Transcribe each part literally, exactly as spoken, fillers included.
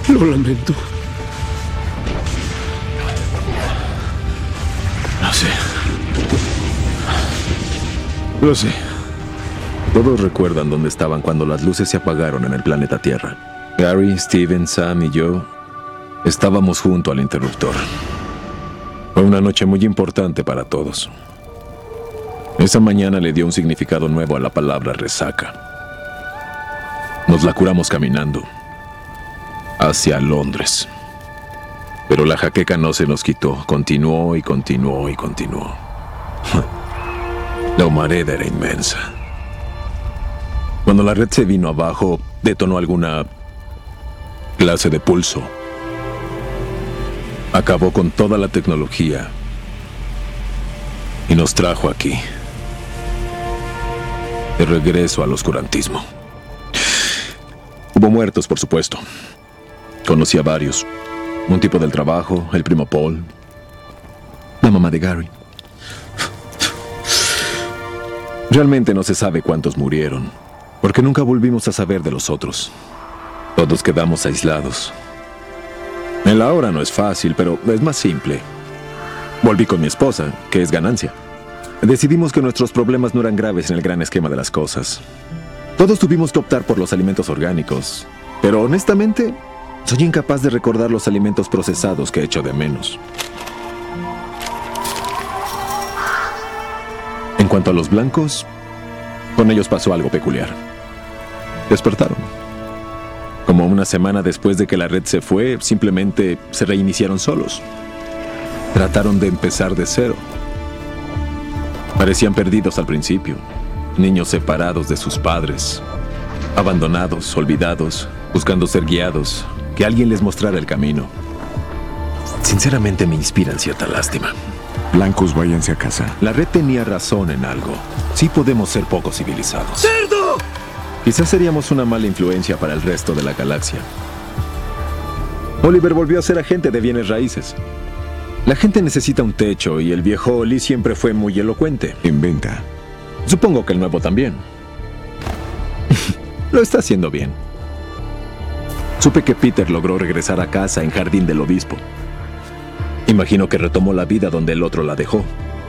Lo lamento. Lo sé. Lo sé. Todos recuerdan dónde estaban cuando las luces se apagaron en el planeta Tierra. Gary, Steven, Sam y yo estábamos junto al interruptor. Fue una noche muy importante para todos. Esa mañana le dio un significado nuevo a la palabra resaca. Nos la curamos caminando hacia Londres. Pero la jaqueca no se nos quitó. Continuó y continuó y continuó. La humareda era inmensa. Cuando la red se vino abajo, detonó alguna clase de pulso. Acabó con toda la tecnología y nos trajo aquí. De regreso al oscurantismo. Hubo muertos, por supuesto. Conocí a varios. Un tipo del trabajo, el primo Paul, la mamá de Gary. Realmente no se sabe cuántos murieron, porque nunca volvimos a saber de los otros. Todos quedamos aislados. En la hora no es fácil, pero es más simple. Volví con mi esposa, que es ganancia. Decidimos que nuestros problemas no eran graves en el gran esquema de las cosas. Todos tuvimos que optar por los alimentos orgánicos, pero honestamente, soy incapaz de recordar los alimentos procesados que echo de menos. En cuanto a los blancos, con ellos pasó algo peculiar. Despertaron. Como una semana después de que la red se fue, simplemente se reiniciaron solos. Trataron de empezar de cero. Parecían perdidos al principio. Niños separados de sus padres. Abandonados, olvidados, buscando ser guiados. Que alguien les mostrara el camino. Sinceramente me inspiran cierta lástima. Blancos, váyanse a casa. La red tenía razón en algo. Sí podemos ser poco civilizados. ¡Cerdo! Quizás seríamos una mala influencia para el resto de la galaxia. Oliver volvió a ser agente de bienes raíces. La gente necesita un techo y el viejo Oli siempre fue muy elocuente. Inventa. Supongo que el nuevo también. Lo está haciendo bien. Supe que Peter logró regresar a casa en Jardín del Obispo. Imagino que retomó la vida donde el otro la dejó.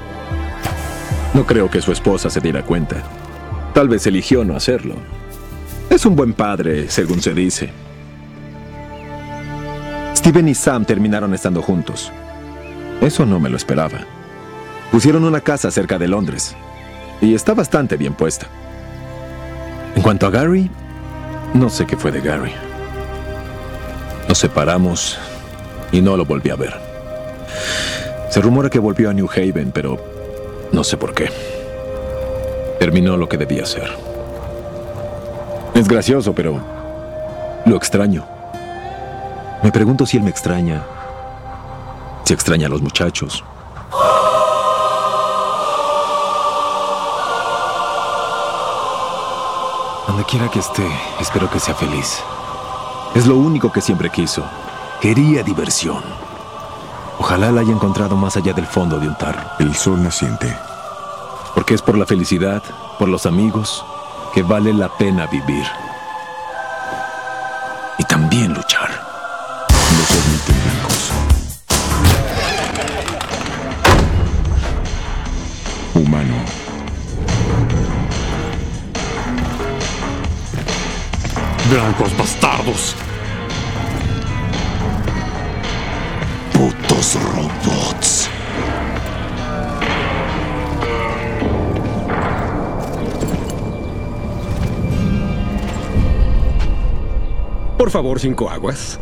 No creo que su esposa se diera cuenta. Tal vez eligió no hacerlo. Es un buen padre, según se dice. Steven y Sam terminaron estando juntos. Eso no me lo esperaba. Pusieron una casa cerca de Londres. Y está bastante bien puesta. En cuanto a Gary, no sé qué fue de Gary. Nos separamos y no lo volví a ver. Se rumora que volvió a New Haven, pero no sé por qué. Terminó lo que debía hacer. Es gracioso, pero lo extraño. Me pregunto si él me extraña. Si extraña a los muchachos. Donde quiera que esté, espero que sea feliz. Es lo único que siempre quiso. Quería diversión. Ojalá la haya encontrado más allá del fondo de un tarro. El sol naciente. Porque es por la felicidad, por los amigos, que vale la pena vivir. Y también luchar. No se admiten blancos. Humano. ¡Blancos bastardos! Putos robots. Por favor, cinco aguas.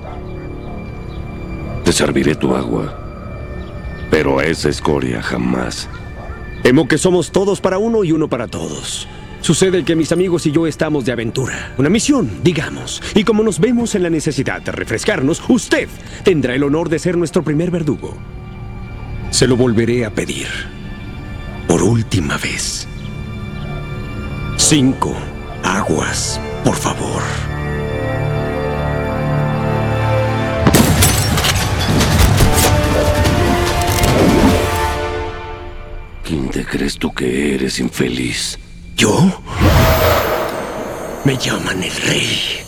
Te serviré tu agua, pero a esa escoria jamás. Temo que somos todos para uno y uno para todos. Sucede que mis amigos y yo estamos de aventura. Una misión, digamos. Y como nos vemos en la necesidad de refrescarnos, usted tendrá el honor de ser nuestro primer verdugo. Se lo volveré a pedir. Por última vez. Cinco aguas, por favor. ¿Quién te crees tú que eres, infeliz? ¿Yo? Me llaman el rey.